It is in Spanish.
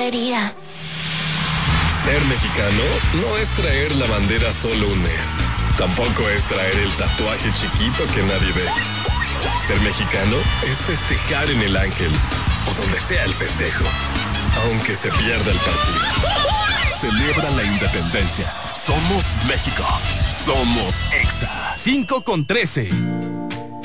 lotería. Ser mexicano no es traer la bandera solo un mes. Tampoco es traer el tatuaje chiquito que nadie ve. Ser mexicano es festejar en el Ángel o donde sea el festejo, aunque se pierda el partido. Celebra la independencia. Somos México. Somos EXA. 5:13.